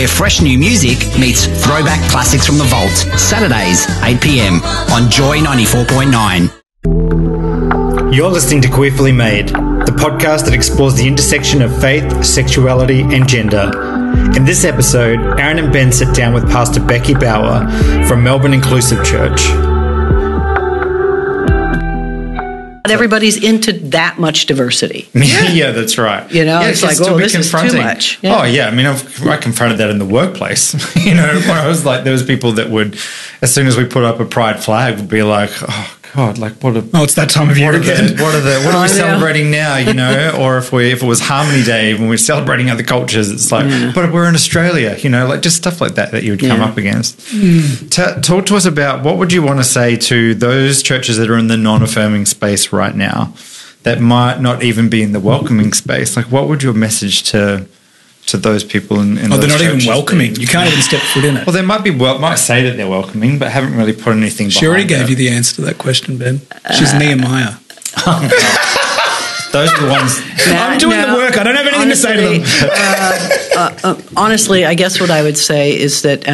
where fresh new music meets throwback classics from the vault. Saturdays, 8 p.m. on Joy 94.9. You're listening to Queerfully Made, the podcast that explores the intersection of faith, sexuality, and gender. In this episode, Aaron and Ben sit down with Pastor Becky Bauer from Melbourne Inclusive Church. Not everybody's into that much diversity. Yeah, that's right. You know, it's like, oh, this is too much. Yeah. Oh, yeah. I mean, I confronted that in the workplace. You know, when I was like, there was people that would, as soon as we put up a pride flag, would be like, oh, God, like what a... Oh, it's that time of year again. What are we celebrating now, you know? Or if it was Harmony Day, when we're celebrating other cultures, it's like, but we're in Australia, you know, like just stuff like that you would come up against. Talk to us about what would you want to say to those churches that are in the non-affirming space right now that might not even be in the welcoming space? Like, what would your message to those people in those they're not even churches welcoming. You can't even step foot in it. Well, they might say that they're welcoming, but haven't really put anything behind it. She already gave you the answer to that question, Ben. She's Nehemiah. Those are the ones. I'm doing the work. I don't have anything to say to them. Honestly, I guess what I would say is that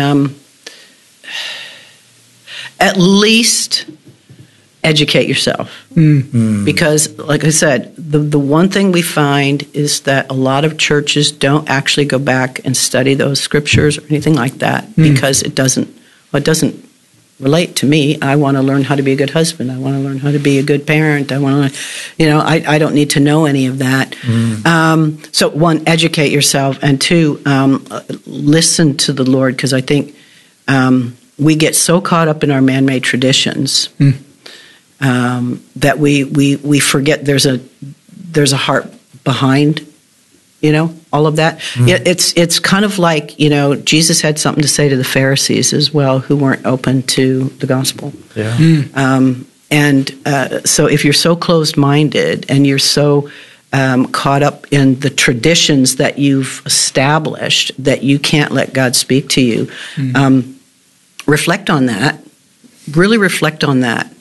at least educate yourself. Because, like I said, the one thing we find is that a lot of churches don't actually go back and study those scriptures or anything like that because it doesn't relate to me. I want to learn how to be a good husband. I want to learn how to be a good parent. I want to, I don't need to know any of that. So one, educate yourself, and two, listen to the Lord, because I think we get so caught up in our man-made traditions that we forget there's a heart behind, all of that. It's kind of like, Jesus had something to say to the Pharisees as well, who weren't open to the gospel. So if you're so closed-minded and you're so caught up in the traditions that you've established that you can't let God speak to you, reflect on that. Really reflect on that.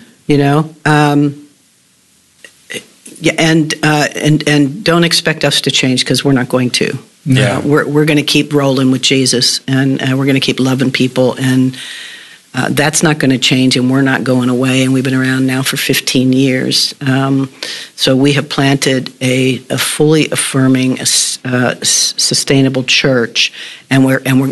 And don't expect us to change, because we're not going to. We're going to keep rolling with Jesus, and we're going to keep loving people, and that's not going to change, and we're not going away. And we've been around now for 15 years, so we have planted a fully affirming, sustainable church, and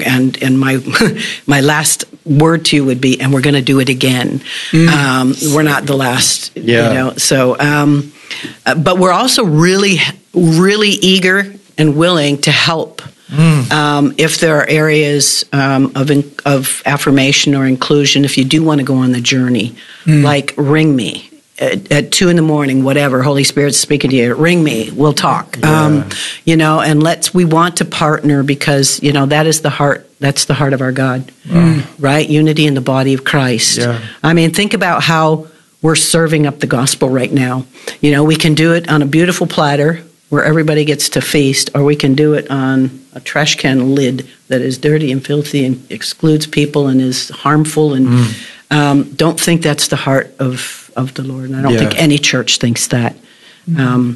my last word to you would be, and we're going to do it again. We're not the last, So, but we're also really, really eager and willing to help. If there are areas of affirmation or inclusion, if you do want to go on the journey, like ring me at 2 a.m, whatever, Holy Spirit's speaking to you, ring me, we'll talk. And we want to partner, because, that is the heart. That's the heart of our God, right? Unity in the body of Christ. I mean, think about how we're serving up the gospel right now. We can do it on a beautiful platter where everybody gets to feast, or we can do it on a trash can lid that is dirty and filthy and excludes people and is harmful. And don't think that's the heart of the Lord. And I don't think any church thinks that. I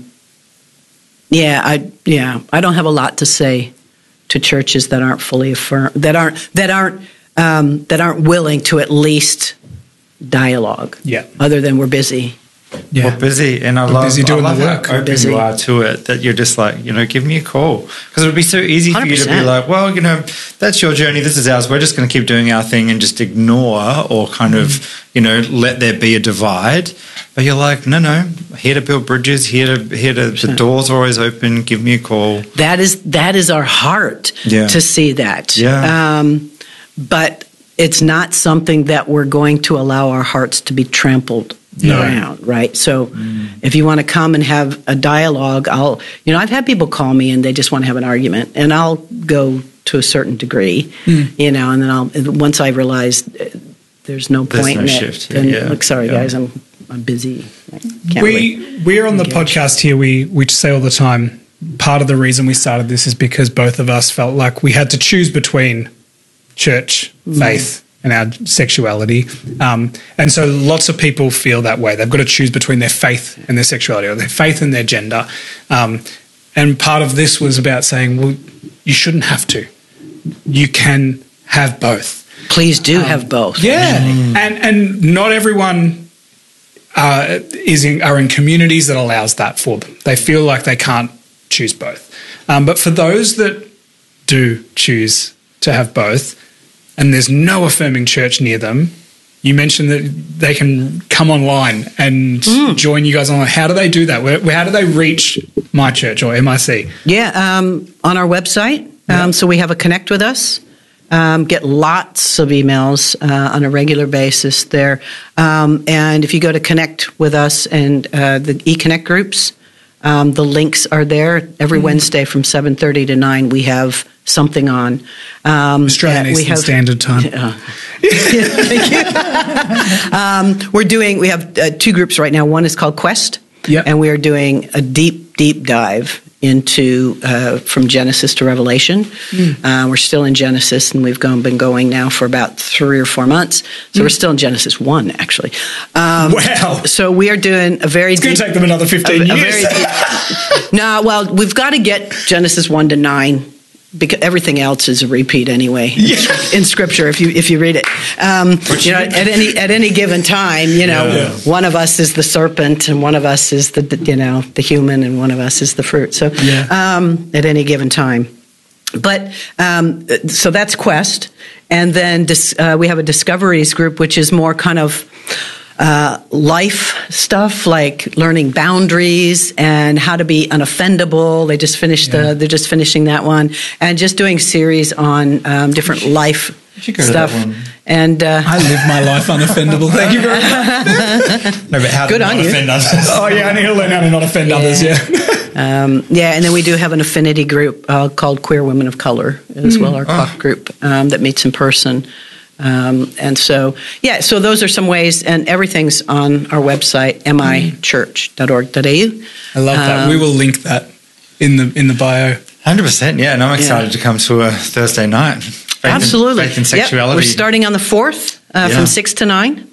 don't have a lot to say to churches that aren't fully affirmed, that aren't willing to at least dialogue. Other than we're busy. We're busy, and I love doing the work. How open you are to it, that you're just like, give me a call. Because it would be so easy for you to be like, well, that's your journey, this is ours, we're just going to keep doing our thing and just ignore, or kind of, let there be a divide. But you're like, no, here to build bridges, the doors are always open, give me a call. That is our heart to see that. But it's not something that we're going to allow our hearts to be trampled around, right? So if you want to come and have a dialogue, I've had people call me and they just want to have an argument, and I'll go to a certain degree, and then once I realize there's no point in it, then look, sorry guys, I'm busy. We're on the podcast here, we say all the time, part of the reason we started this is because both of us felt like we had to choose between church, faith, and our sexuality. And so lots of people feel that way. They've got to choose between their faith and their sexuality, or their faith and their gender. And part of this was about saying, well, you shouldn't have to. you can have both. Please do have both. Yeah, and not everyone are in communities that allows that for them. They feel like they can't choose both. But for those that do choose to have both, and there's no affirming church near them, you mentioned that they can come online and join you guys online. How do they do that? How do they reach My Church or MIC? Yeah, on our website. So we have a Connect with Us. Get lots of emails on a regular basis there. And if you go to Connect with Us and the eConnect groups, the links are there. Every Wednesday from 7:30 to 9, we have something on. Australian Eastern Standard Time. Thank you. We have two groups right now. One is called Quest, and we are doing a deep dive into from Genesis to Revelation. We're still in Genesis, and we've been going now for about 3 or 4 months. So we're still in Genesis 1, actually. Wow! So we are doing a very. It's going to take them another 15 years. No, well, we've got to get Genesis 1 to 9. Because everything else is a repeat anyway in Scripture. If you read it, at any given time, one of us is the serpent, and one of us is the human, and one of us is the fruit. So at any given time, but so that's Quest, and then we have a Discoveries group, which is more kind of life stuff, like learning boundaries and how to be unoffendable. They're just finishing that one, and just doing series on different life stuff. And I live my life unoffendable. Thank you very much. No, but how to not offend others? Oh yeah, I need to learn how to not offend others. Yeah. And then we do have an affinity group called Queer Women of Color as well, our COF group that meets in person. And so those are some ways, and everything's on our website, michurch.org.au. I love that. We will link that in the bio. 100%, yeah, and I'm excited to come to a Thursday night. Absolutely. Faith and Sexuality. We're starting on the 4th from 6 to 9.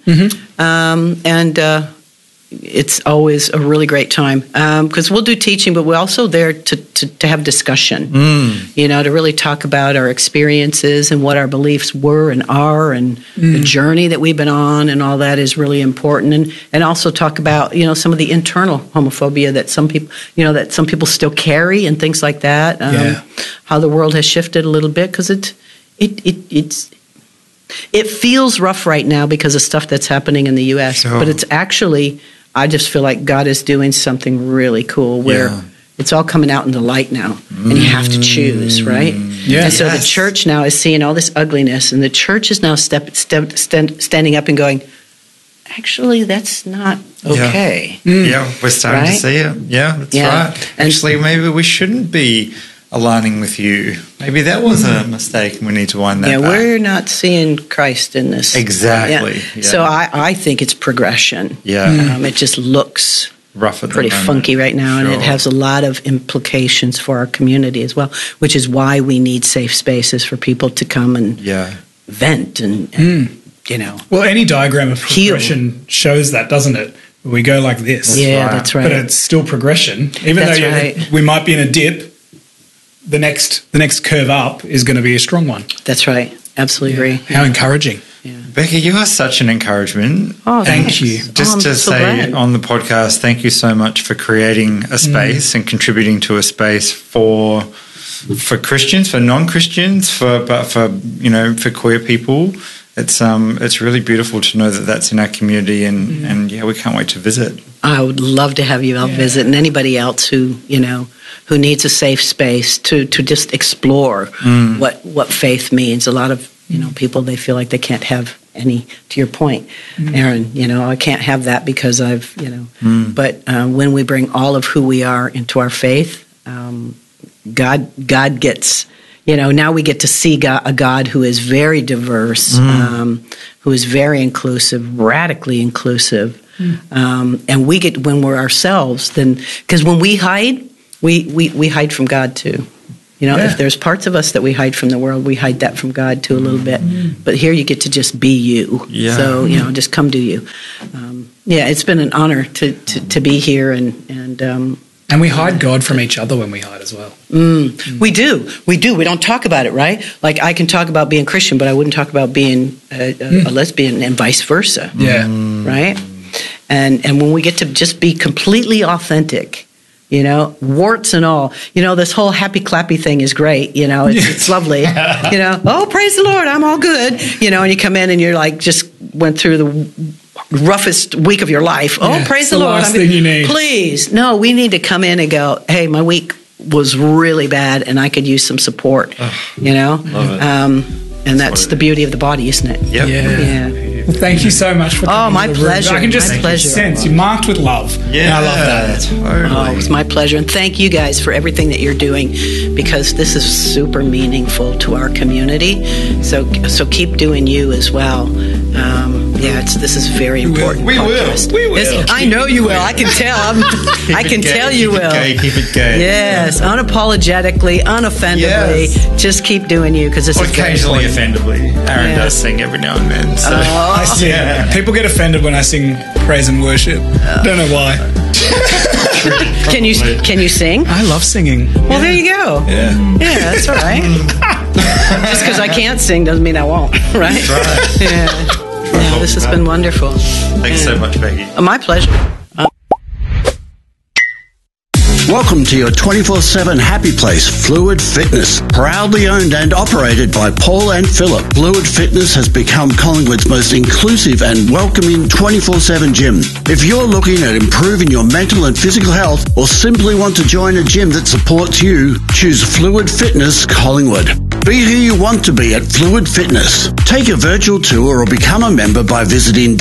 And it's always a really great time because we'll do teaching, but we're also there to have discussion, to really talk about our experiences and what our beliefs were and are, and the journey that we've been on, and all that is really important. And also talk about, some of the internal homophobia that some people still carry and things like that. How the world has shifted a little bit, because it feels rough right now because of stuff that's happening in the U.S., but it's actually, I just feel like God is doing something really cool where it's all coming out in the light now, and you have to choose, right? Yeah. And so the church now is seeing all this ugliness, and the church is now standing up and going, actually, that's not okay. Yeah, we're starting to see it. Yeah, that's right. Actually, maybe we shouldn't be aligning with you. Maybe that was a mistake, and we need to wind that back. We're not seeing Christ in this. Exactly. Yeah. So I think it's progression. Yeah. It just looks rough at the pretty moment. funky right now, and it has a lot of implications for our community as well, which is why we need safe spaces for people to come and vent and Well, any diagram of progression shows that, doesn't it? We go like this. That's right. But it's still progression. Even though we might be in a dip, the next curve up is going to be a strong one. That's right. Absolutely agree. How encouraging. Yeah. Becky, you are such an encouragement. Oh, thank you. Just to say on the podcast, thank you so much for creating a space and contributing to a space for Christians, for non-Christians, for queer people. It's really beautiful to know that that's in our community, and we can't wait to visit. I would love to have you out visit, and anybody else who needs a safe space to just explore what faith means. A lot of people, they feel like they can't have any. To your point, Aaron, I can't have that because I've But when we bring all of who we are into our faith, God gets. Now we get to see a God who is very diverse, who is very inclusive, radically inclusive. And we get, when we're ourselves, then, because when we hide, we hide from God too. If there's parts of us that we hide from the world, we hide that from God too a little bit. But here you get to just be you. Yeah. So, just come do you. It's been an honor to be here and And we hide God from each other when we hide as well. We do. We don't talk about it, right? Like I can talk about being Christian, but I wouldn't talk about being a lesbian and vice versa. Yeah. Right? And when we get to just be completely authentic, you know, warts and all, you know, this whole happy clappy thing is great. You know, it's lovely. You know, oh, praise the Lord, I'm all good. You know, and you come in and you're like, just went through the roughest week of your life. Oh, praise the Lord. Last thing you need. Please. No, we need to come in and go, hey, my week was really bad and I could use some support, you know? Love it. And that's the beauty of the body, isn't it? Yep. Yeah. Well, thank you so much for coming. my to the room. pleasure. I can just sense you're marked with love. Yeah. And I love that. Totally. Oh, it's my pleasure. And thank you guys for everything that you're doing because this is super meaningful to our community. So keep doing you as well. This is very important. We will. We will. I know you will. I can tell. I can tell you will. Keep it going. Yes, unapologetically, unoffendably. Yes. Just keep doing you because this is very Occasionally important. offendably. Aaron does sing every now and then. So. I sing. People get offended when I sing praise and worship. Don't know why. Can you sing? I love singing. Well, there you go. Yeah. Yeah, that's all right. Just because I can't sing doesn't mean I won't, right? That's right. Yeah, this has been wonderful. Thanks so much, Becky. My pleasure. Welcome to your 24/7 happy place, Fluid Fitness. Proudly owned and operated by Paul and Philip, Fluid Fitness has become Collingwood's most inclusive and welcoming 24/7 gym. If you're looking at improving your mental and physical health or simply want to join a gym that supports you, choose Fluid Fitness Collingwood. Be who you want to be at Fluid Fitness. Take a virtual tour or become a member by visiting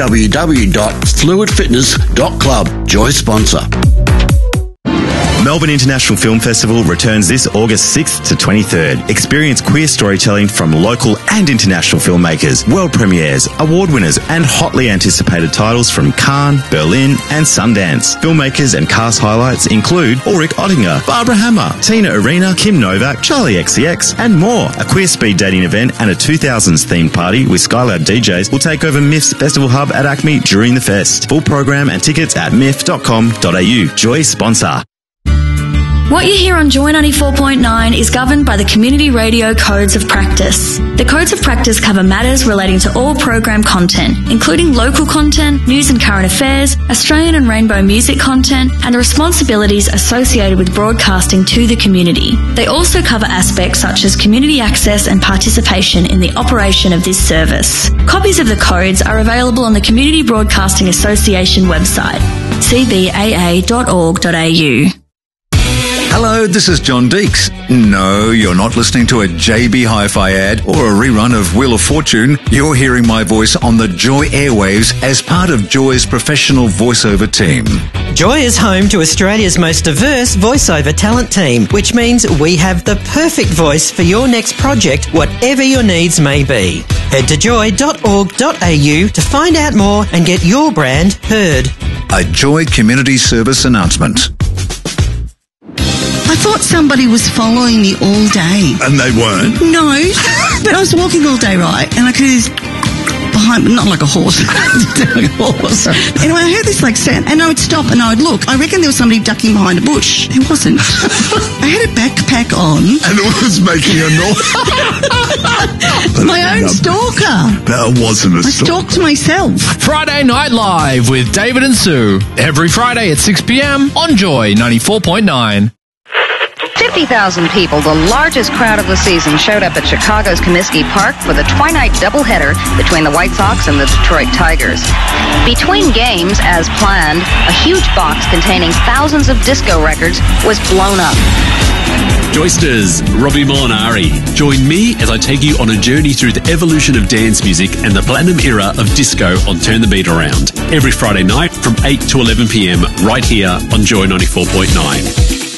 www.fluidfitness.club. Joy sponsor. Melbourne International Film Festival returns this August 6th to 23rd. Experience queer storytelling from local and international filmmakers, world premieres, award winners, and hotly anticipated titles from Cannes, Berlin, and Sundance. Filmmakers and cast highlights include Ulrich Oettinger, Barbara Hammer, Tina Arena, Kim Novak, Charlie XCX, and more. A queer speed dating event and a 2000s themed party with Skylab DJs will take over MIF's festival hub at ACME during the fest. Full program and tickets at mif.com.au. Joy sponsor. What you hear on Joy 94.9 is governed by the Community Radio Codes of Practice. The Codes of Practice cover matters relating to all program content, including local content, news and current affairs, Australian and rainbow music content, and the responsibilities associated with broadcasting to the community. They also cover aspects such as community access and participation in the operation of this service. Copies of the codes are available on the Community Broadcasting Association website, cbaa.org.au. Hello, this is John Deeks. No, you're not listening to a JB Hi-Fi ad or a rerun of Wheel of Fortune. You're hearing my voice on the Joy airwaves as part of Joy's professional voiceover team. Joy is home to Australia's most diverse voiceover talent team, which means we have the perfect voice for your next project, whatever your needs may be. Head to joy.org.au to find out more and get your brand heard. A Joy Community Service announcement. I thought somebody was following me all day. And they weren't? No, but I was walking all day, right? And I could behind, not like a horse. Like a horse. Anyway, I heard this like sound, and I would stop and I would look. I reckon there was somebody ducking behind a bush. It wasn't. I had a backpack on. And it was making a noise. My own stalker. That wasn't a I stalked myself. Friday Night Live with David and Sue. Every Friday at 6 p.m. on Joy 94.9. 50,000 people, the largest crowd of the season, showed up at Chicago's Comiskey Park for the twilight doubleheader between the White Sox and the Detroit Tigers. Between games, as planned, a huge box containing thousands of disco records was blown up. Joysters, Robbie Molinari. Join me as I take you on a journey through the evolution of dance music and the platinum era of disco on Turn the Beat Around. Every Friday night from 8 to 11 p.m. right here on Joy 94.9.